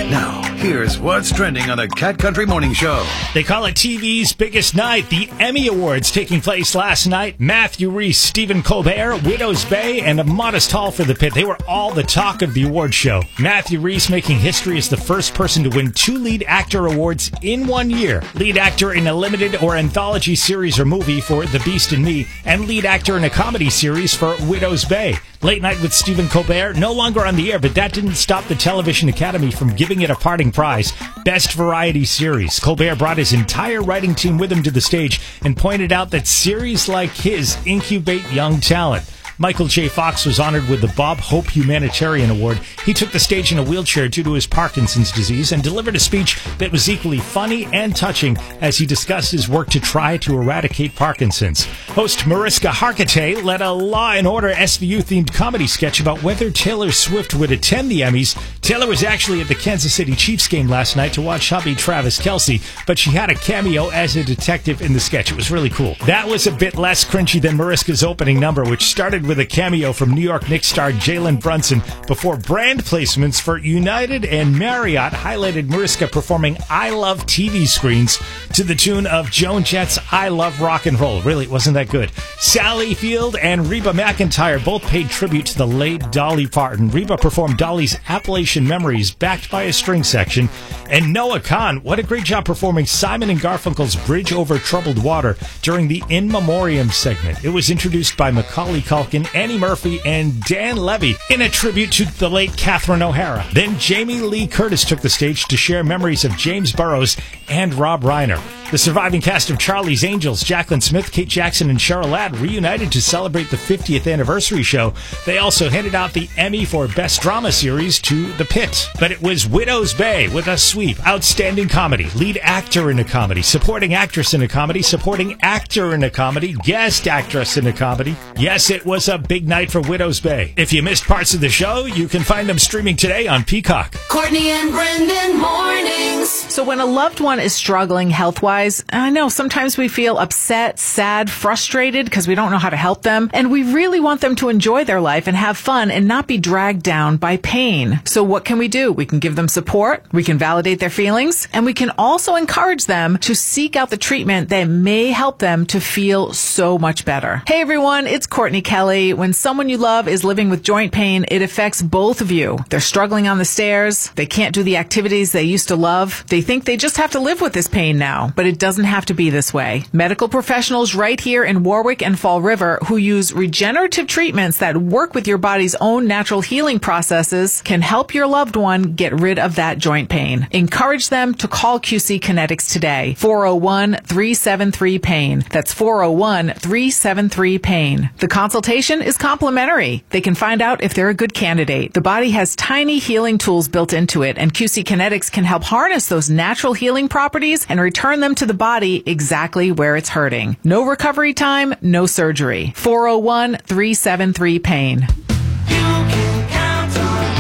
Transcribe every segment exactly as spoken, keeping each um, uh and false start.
Now, here's what's trending on the Cat Country Morning Show. They call it T V's biggest night, the Emmy Awards taking place last night. Matthew Rhys, Stephen Colbert, Widows Bay, and a modest haul for the pit. They were all the talk of the award show. Matthew Rhys making history as the first person to win two lead actor awards in one year. Lead actor in a limited or anthology series or movie for The Beast and Me, and lead actor in a comedy series for Widows Bay. Late Night with Stephen Colbert, no longer on the air, but that didn't stop the Television Academy from giving it a parting prize, Best Variety Series. Colbert brought his entire writing team with him to the stage and pointed out that series like his incubate young talent. Michael J. Fox was honored with the Bob Hope Humanitarian Award. He took the stage in a wheelchair due to his Parkinson's disease and delivered a speech that was equally funny and touching as he discussed his work to try to eradicate Parkinson's. Host Mariska Hargitay led a Law and Order S V U-themed comedy sketch about whether Taylor Swift would attend the Emmys. Taylor was actually at the Kansas City Chiefs game last night to watch hubby Travis Kelce, but she had a cameo as a detective in the sketch. It was really cool. That was a bit less cringy than Mariska's opening number, which started with a cameo from New York Knicks star Jalen Brunson before brand placements for United and Marriott highlighted Mariska performing I Love T V screens to the tune of Joan Jett's I Love Rock and Roll. Really, it wasn't that good. Sally Field and Reba McEntire both paid tribute to the late Dolly Parton. Reba performed Dolly's Appalachian Memories backed by a string section. And Noah Khan, what a great job performing Simon and Garfunkel's Bridge Over Troubled Water during the In Memoriam segment. It was introduced by Macaulay Culkin, Annie Murphy, and Dan Levy in a tribute to the late Catherine O'Hara. Then Jamie Lee Curtis took the stage to share memories of James Burrows and Rob Reiner. The surviving cast of Charlie's Angels, Jacqueline Smith, Kate Jackson, and Cheryl Ladd reunited to celebrate the fiftieth anniversary show. They also handed out the Emmy for Best Drama Series to The Pit. But it was Widows Bay with a sweep. Outstanding comedy, lead actor in a comedy, supporting actress in a comedy, supporting actor in a comedy, guest actress in a comedy. Yes, it was a big night for Widows Bay. If you missed parts of the show, you can find them streaming today on Peacock. Courtney and Brendan Mornings. So when a loved one is struggling health-wise, I know sometimes we feel upset, sad, frustrated because we don't know how to help them, and we really want them to enjoy their life and have fun and not be dragged down by pain. So what can we do? We can give them support, we can validate their feelings, and we can also encourage them to seek out the treatment that may help them to feel so much better. Hey everyone, it's Courtney Kelly. When someone you love is living with joint pain, it affects both of you. They're struggling on the stairs, they can't do the activities they used to love, they think they just have to live with this pain now, but it doesn't have to be this way. Medical professionals right here in Warwick and Fall River who use regenerative treatments that work with your body's own natural healing processes can help your loved one get rid of that joint pain. Encourage them to call Q C Kinetics today. four oh one, three seven three, pain. That's four oh one, three seven three, pain. The consultation is complimentary. They can find out if they're a good candidate. The body has tiny healing tools built into it, and Q C Kinetics can help harness those natural healing properties and return them to the body exactly where it's hurting. No recovery time, no surgery. four oh one, three seven three, pain. You can count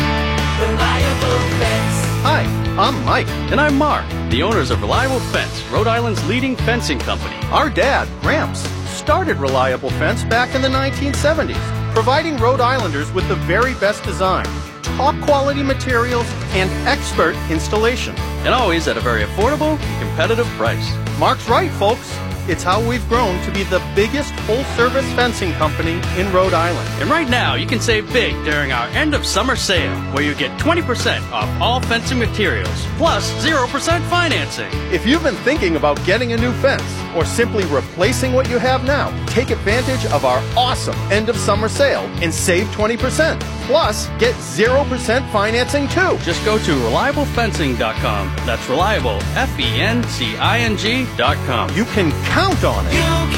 on Reliable Fence. Hi, I'm Mike. And I'm Mark, the owners of Reliable Fence, Rhode Island's leading fencing company. Our dad, Gramps, started Reliable Fence back in the nineteen seventies, providing Rhode Islanders with the very best design, top quality materials, and expert installation. And always at a very affordable and competitive price. Mark's right, folks. It's how we've grown to be the biggest full-service fencing company in Rhode Island. And right now, you can save big during our end-of-summer sale, where you get twenty percent off all fencing materials, plus zero percent financing. If you've been thinking about getting a new fence, or simply replacing what you have now, take advantage of our awesome end-of-summer sale and save twenty percent. Plus, get zero percent financing too. Just go to reliable fencing dot com. That's reliable, F E N C I N G dot com. You can count on it. You